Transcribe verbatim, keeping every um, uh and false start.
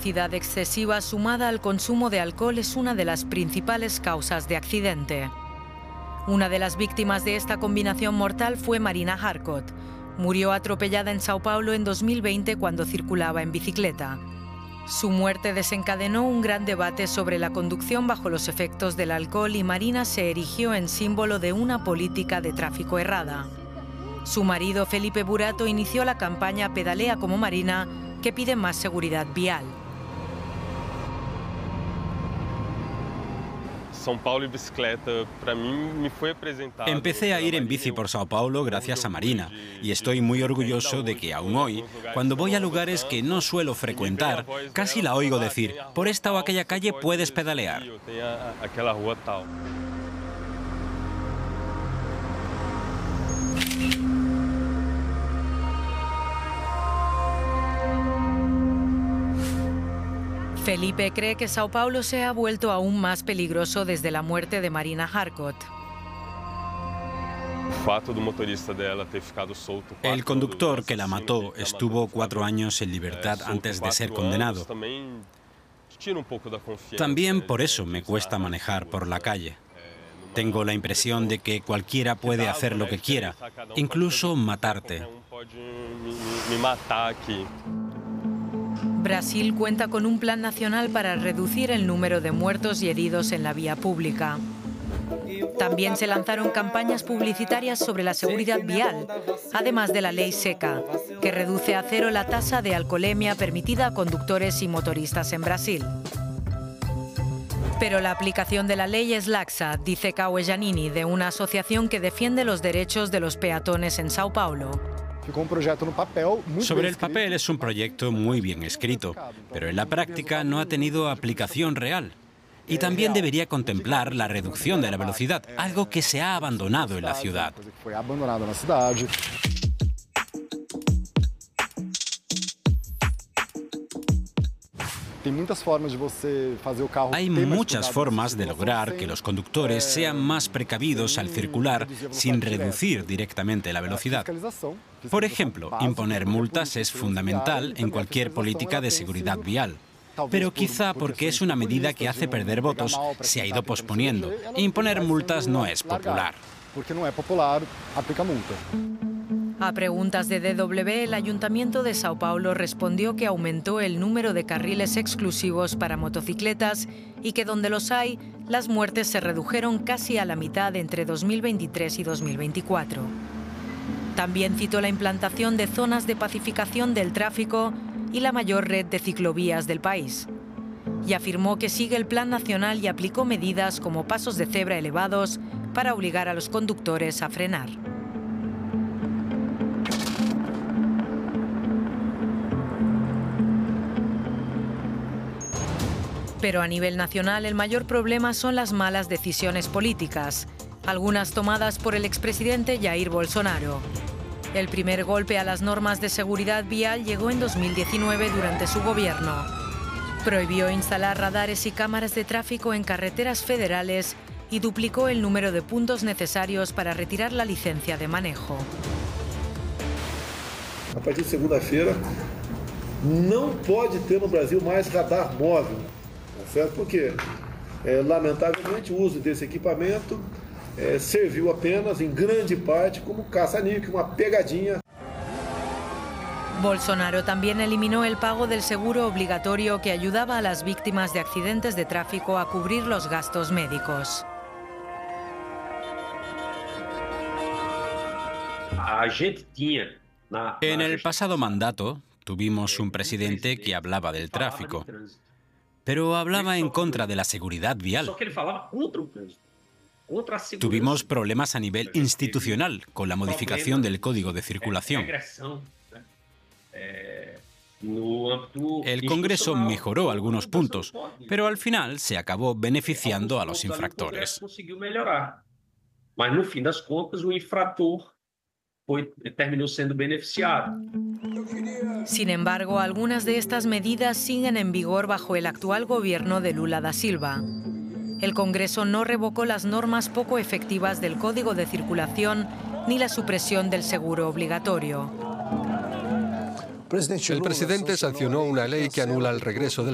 velocidad excesiva sumada al consumo de alcohol es una de las principales causas de accidente. Una de las víctimas de esta combinación mortal fue Marina Harcott. Murió atropellada en Sao Paulo en dos mil veinte cuando circulaba en bicicleta. Su muerte desencadenó un gran debate sobre la conducción bajo los efectos del alcohol y Marina se erigió en símbolo de una política de tráfico errada. Su marido, Felipe Burato, inició la campaña Pedalea como Marina, que pide más seguridad vial. Empecé a ir en bici por Sao Paulo gracias a Marina y estoy muy orgulloso de que aún hoy, cuando voy a lugares que no suelo frecuentar, casi la oigo decir, por esta o aquella calle puedes pedalear. Felipe cree que Sao Paulo se ha vuelto aún más peligroso desde la muerte de Marina Harcott. El conductor que la mató estuvo cuatro años en libertad antes de ser condenado. También por eso me cuesta manejar por la calle. Tengo la impresión de que cualquiera puede hacer lo que quiera, incluso matarte. Brasil cuenta con un plan nacional para reducir el número de muertos y heridos en la vía pública. También se lanzaron campañas publicitarias sobre la seguridad vial, además de la ley seca, que reduce a cero la tasa de alcoholemia permitida a conductores y motoristas en Brasil. Pero la aplicación de la ley es laxa, dice Cauê Giannini, de una asociación que defiende los derechos de los peatones en Sao Paulo. Sobre el papel es un proyecto muy bien escrito, pero en la práctica no ha tenido aplicación real. Y también debería contemplar la reducción de la velocidad, algo que se ha abandonado en la ciudad. Hay muchas formas de lograr que los conductores sean más precavidos al circular sin reducir directamente la velocidad. Por ejemplo, imponer multas es fundamental en cualquier política de seguridad vial. Pero quizá porque es una medida que hace perder votos, se ha ido posponiendo. Imponer multas no es popular. A preguntas de D W, el Ayuntamiento de Sao Paulo respondió que aumentó el número de carriles exclusivos para motocicletas y que donde los hay, las muertes se redujeron casi a la mitad entre dos mil veintitrés y dos mil veinticuatro. También citó la implantación de zonas de pacificación del tráfico y la mayor red de ciclovías del país. Y afirmó que sigue el Plan Nacional y aplicó medidas como pasos de cebra elevados para obligar a los conductores a frenar. Pero a nivel nacional el mayor problema son las malas decisiones políticas, algunas tomadas por el expresidente Jair Bolsonaro. El primer golpe a las normas de seguridad vial llegó en dos mil diecinueve durante su gobierno. Prohibió instalar radares y cámaras de tráfico en carreteras federales y duplicó el número de puntos necesarios para retirar la licencia de manejo. A partir de segunda-feira, não pode ter no Brasil mais radar móvel. Certo? Porque, é, lamentavelmente, o uso desse equipamento é, serviu apenas, em grande parte, como caça-níquel, uma pegadinha. Bolsonaro también eliminó el pago del seguro obligatorio que ayudaba a las víctimas de accidentes de tráfico a cubrir los gastos médicos. En el pasado mandato tuvimos un presidente que hablaba del tráfico, pero hablaba en contra de la seguridad vial. Tuvimos problemas a nivel institucional con la modificación del Código de Circulación. El Congreso mejoró algunos puntos, pero al final se acabó beneficiando a los infractores. Sin embargo, algunas de estas medidas siguen en vigor bajo el actual gobierno de Lula da Silva. El Congreso no revocó las normas poco efectivas del Código de Circulación ni la supresión del seguro obligatorio. El presidente sancionó una ley que anula el regreso del